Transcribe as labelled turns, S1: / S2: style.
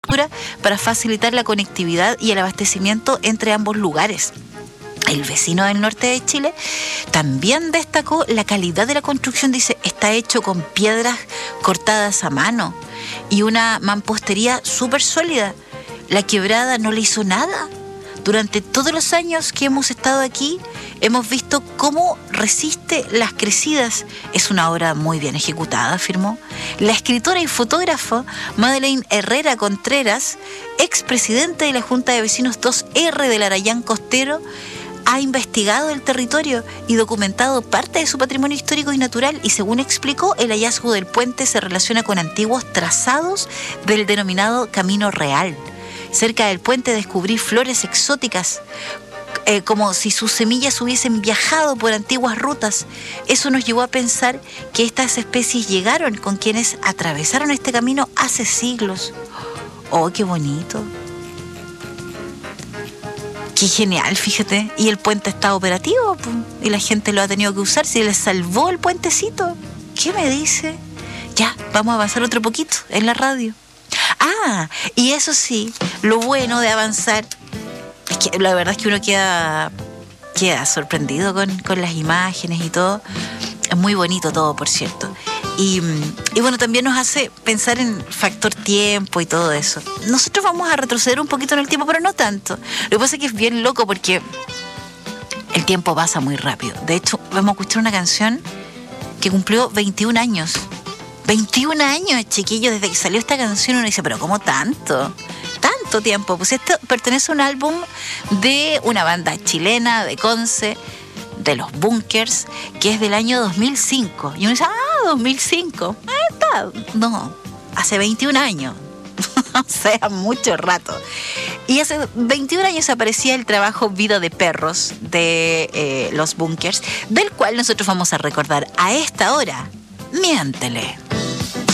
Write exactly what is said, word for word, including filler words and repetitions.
S1: para facilitar la conectividad y el abastecimiento entre ambos lugares. El vecino del norte de Chile también destacó la calidad de la construcción. Dice, está hecho con piedras cortadas a mano y una mampostería súper sólida. La quebrada no le hizo nada. Durante todos los años que hemos estado aquí, hemos visto cómo resiste las crecidas. Es una obra muy bien ejecutada, afirmó. La escritora y fotógrafa Madeleine Herrera Contreras, expresidente de la Junta de Vecinos dos erre del Arayán Costero, ha investigado el territorio y documentado parte de su patrimonio histórico y natural, y según explicó, el hallazgo del puente se relaciona con antiguos trazados del denominado Camino Real. Cerca del puente descubrí flores exóticas, eh, como si sus semillas hubiesen viajado por antiguas rutas. Eso nos llevó a pensar que estas especies llegaron con quienes atravesaron este camino hace siglos. ¡Oh, qué bonito! ¡Qué genial, fíjate! Y el puente está operativo, pues, y la gente lo ha tenido que usar. Si les salvó el puentecito. ¿Qué me dice? Ya, vamos a avanzar otro poquito en la radio. Ah, y eso sí, lo bueno de avanzar es que la verdad es que uno queda, queda sorprendido con, con las imágenes y todo. Es muy bonito todo, por cierto. Y, y bueno, también nos hace pensar en factor tiempo y todo eso. Nosotros vamos a retroceder un poquito en el tiempo, pero no tanto. Lo que pasa es que es bien loco porque el tiempo pasa muy rápido. De hecho, vamos a escuchar una canción que cumplió veintiún años. veintiún años, chiquillos, desde que salió esta canción. Uno dice, pero ¿cómo tanto? Tanto tiempo. Pues esto pertenece a un álbum de una banda chilena de Conce, de los Bunkers, que es del año dos mil cinco. Y uno dice, ah, dos mil cinco. Ah, está. No, hace veintiún años. O sea, mucho rato. Y hace veintiún años aparecía el trabajo Vida de Perros de eh, los Bunkers, del cual nosotros vamos a recordar a esta hora. Miéntele.